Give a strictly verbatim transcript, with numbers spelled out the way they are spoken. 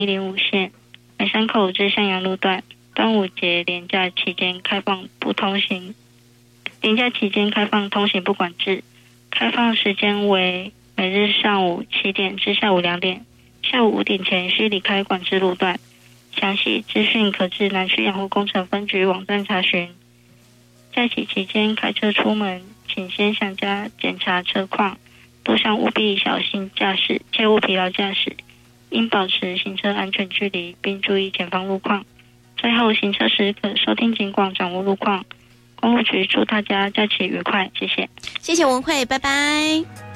一零五线北山口至向阳路段，端午节连假期间开放不通行，连假期间开放通行不管制，开放时间为每日上午七点至下午两点，下午五点前需离开管制路段。详细资讯可至南区养护工程分局网站查询。假期期间开车出门，请先详加检查车况，路上务必小心驾驶，切勿疲劳驾驶，应保持行车安全距离，并注意前方路况。最后，行车时可收听警广，掌握路况。公路局祝大家假期愉快，谢谢。 谢谢文慧，拜拜。